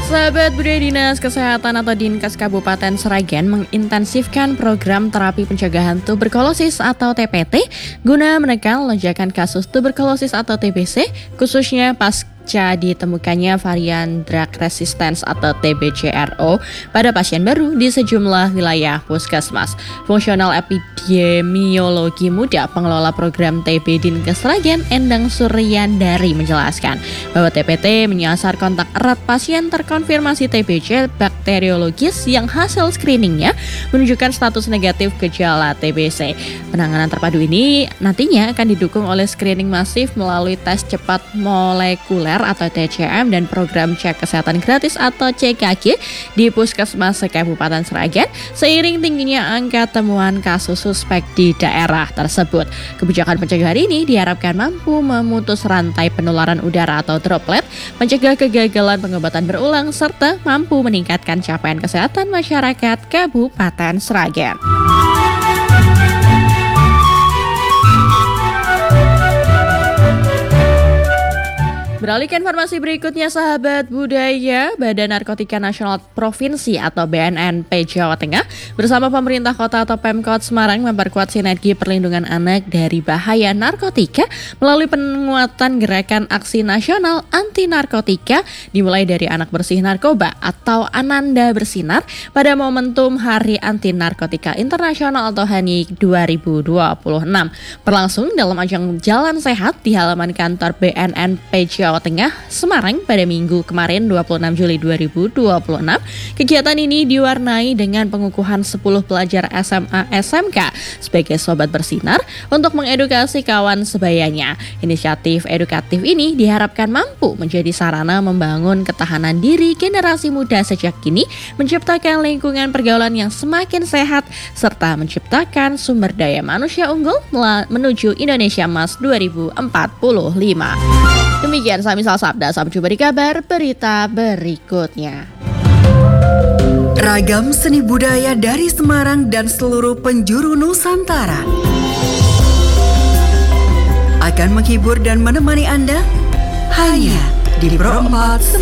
Sahabat budaya, Dinas Kesehatan atau Dinkes Kabupaten Sragen mengintensifkan program terapi pencegahan tuberkulosis atau TPT guna menekan lonjakan kasus tuberkulosis atau TBC, khususnya pasca ditemukannya varian drug resistance atau TBCRO pada pasien baru di sejumlah wilayah puskesmas. Fungsional epidemiologi muda pengelola program TB Dinkes Sragen, Endang Suryandari menjelaskan bahwa TPT menyasar kontak erat pasien terkonfirmasi TBC bakteriologis yang hasil screeningnya menunjukkan status negatif gejala TBC. Penanganan terpadu ini nantinya akan didukung oleh screening masif melalui tes cepat molekuler atau TCM dan program cek kesehatan gratis atau CKG di puskesmas Kabupaten Sragen seiring tingginya angka temuan kasus suspek di daerah tersebut. Kebijakan pencegahan ini diharapkan mampu memutus rantai penularan udara atau droplet, mencegah kegagalan pengobatan berulang, serta mampu meningkatkan capaian kesehatan masyarakat Kabupaten Sragen. Beralih ke informasi berikutnya, sahabat budaya, Badan Narkotika Nasional Provinsi atau BNNP Jawa Tengah bersama pemerintah kota atau Pemkot Semarang memperkuat sinergi perlindungan anak dari bahaya narkotika melalui penguatan gerakan aksi nasional anti narkotika dimulai dari Anak Bersih Narkoba atau Ananda Bersinar pada momentum Hari Anti Narkotika Internasional atau HANI 2026 berlangsung dalam ajang Jalan Sehat di halaman kantor BNNP Jawa Tengah, Semarang pada Minggu kemarin 26 Juli 2026. Kegiatan ini diwarnai dengan pengukuhan 10 pelajar SMA SMK sebagai sobat bersinar untuk mengedukasi kawan sebayanya. Inisiatif edukatif ini diharapkan mampu menjadi sarana membangun ketahanan diri generasi muda sejak kini, menciptakan lingkungan pergaulan yang semakin sehat, serta menciptakan sumber daya manusia unggul menuju Indonesia Emas 2045. Demikian Samisal Sabda, sampai jumpa di kabar berita berikutnya. Ragam seni budaya dari Semarang dan seluruh penjuru Nusantara akan menghibur dan menemani Anda hanya di Pro 4